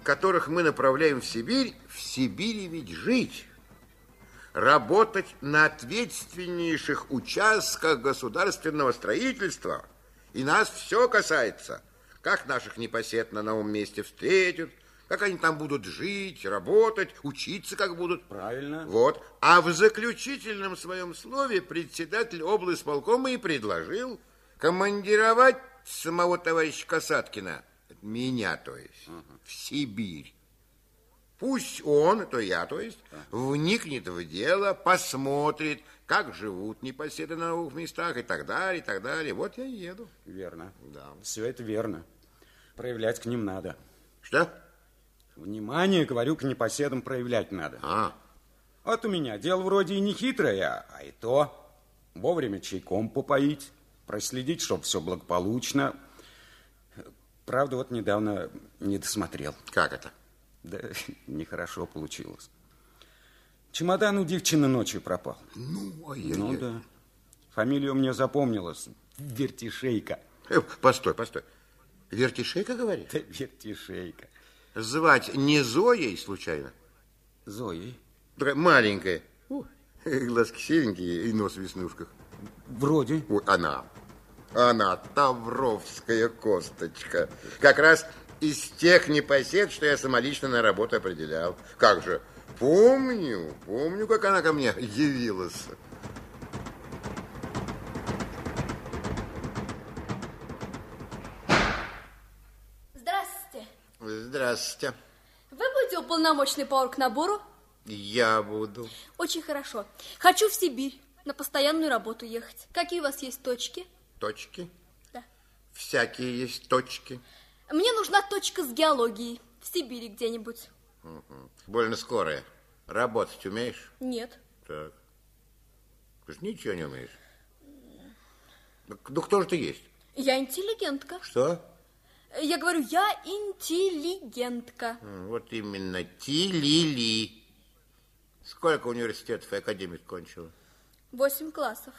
которых мы направляем в Сибири ведь жить. Работать на ответственнейших участках государственного строительства. И нас все касается. Как наших непосед на новом месте встретят, как они там будут жить, работать, учиться как будут. Правильно. Вот. А в заключительном своем слове председатель облисполкома и предложил командировать самого товарища Касаткина, меня, то есть, в Сибирь. Пусть он, то я, то есть, вникнет в дело, посмотрит, как живут непоседы на новых местах и так далее, и так далее. Вот я и еду. Верно. Да. Все это верно. Проявлять к ним надо. Что? Внимание, говорю, к непоседам проявлять надо. Вот у меня дело вроде и не хитрое, а и то. Вовремя чайком попоить, проследить, чтобы все благополучно. Правда, вот недавно не досмотрел. Как это? Да, нехорошо получилось. Чемодан у девчины ночью пропал. Ну да. Фамилия у меня запомнилась. Вертишейка. Постой. Вертишейка, говоришь? Да, Вертишейка. Звать не Зоей, случайно? Зоей? Такая маленькая. Глазки серенькие и нос в веснушках. Вроде. Ой, она тавровская косточка. Как раз из тех непосед, что я самолично на работу определял. Как же, помню, как она ко мне явилась. Здравствуйте. Здравствуйте. Вы будете уполномоченный по оргнабору? Я буду. Очень хорошо. Хочу в Сибирь на постоянную работу ехать. Какие у вас есть точки? Точки? Да. Всякие есть точки. Мне нужна точка с геологией. В Сибири где-нибудь. Больно скорая. Работать умеешь? Нет. Так. Ты же ничего не умеешь. Ну, кто же ты есть? Я интеллигентка. Что? Я говорю, я интеллигентка. Вот именно. Ти-ли-ли. Сколько университетов и академий кончила? 8 классов.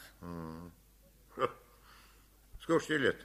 Сколько тебе лет?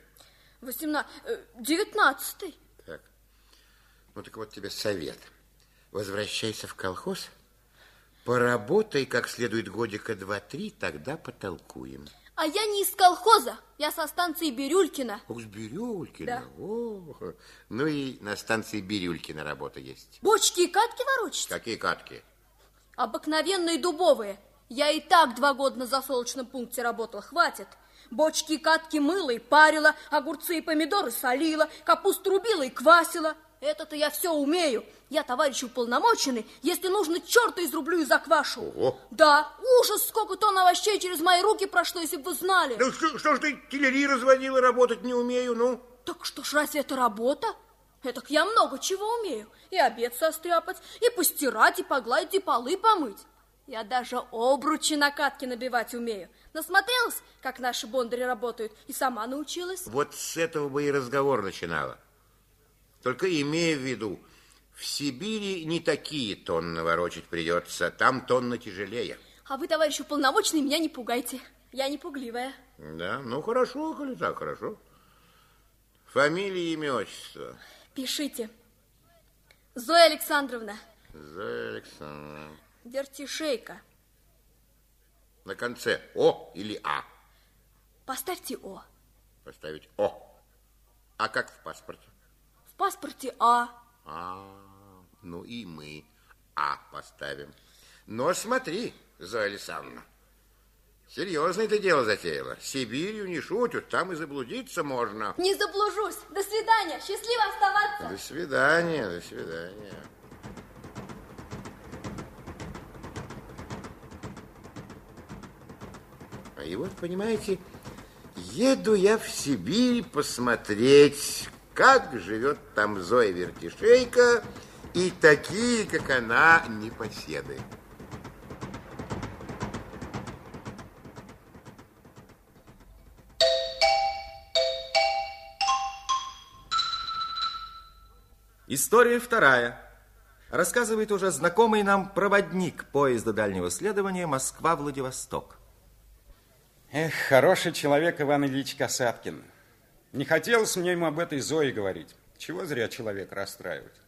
19. Так. Ну, так вот тебе совет. Возвращайся в колхоз, поработай как следует годика 2-3, тогда потолкуем. А я не из колхоза, я со станции Бирюлькина. Ух, с Бирюлькина. Да. О, ну и на станции Бирюлькина работа есть. Бочки и катки ворочать? Какие катки? Обыкновенные дубовые. Я и так 2 года на засолочном пункте работала, хватит. Бочки и катки мыла и парила, огурцы и помидоры солила, капусту рубила и квасила. Это-то я все умею. Я, товарищ уполномоченный, если нужно, черта изрублю и заквашу. Ого. Да, ужас, сколько тонн овощей через мои руки прошло, если бы вы знали. Ну, что ж ты телери разводила, работать не умею, ну? Так что ж, разве это работа? Этак я много чего умею. И обед состряпать, и постирать, и погладить, и полы помыть. Я даже обручи на катке набивать умею. Насмотрелась, как наши бондари работают, и сама научилась. Вот с этого бы и разговор начинала. Только имея в виду, в Сибири не такие тонны ворочать придется, там тонны тяжелее. А вы, товарищ уполномоченный, меня не пугайте. Я не пугливая. Да, ну хорошо, коли так, хорошо. Фамилия, имя, отчество. Пишите. Зоя Александровна. Зоя Александровна. Вертишейка. На конце О или А? Поставьте О. Поставить О. А как в паспорте? В паспорте А. Ну и мы А поставим. Но смотри, Зоя Александровна, серьезное ты дело затеяла. Сибирью не шутят, там и заблудиться можно. Не заблужусь. До свидания. Счастливо оставаться. До свидания, до свидания. И вот, понимаете, еду я в Сибирь посмотреть, как живет там Зоя Вертишейка и такие, как она, непоседы. История вторая. Рассказывает уже знакомый нам проводник поезда дальнего следования Москва-Владивосток. Эх, хороший человек Иван Ильич Касаткин. Не хотелось мне ему об этой Зое говорить. Чего зря человека расстраивать.